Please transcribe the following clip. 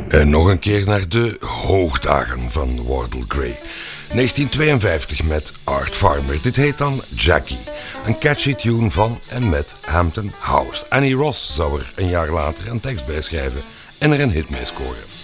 En nog een keer naar de hoogdagen van Wardle Gray. 1952 met Art Farmer. Dit heet dan Jackie. Een catchy tune van en met Hampton House. Annie Ross zou er een jaar later een tekst bij schrijven en er een hit mee scoren.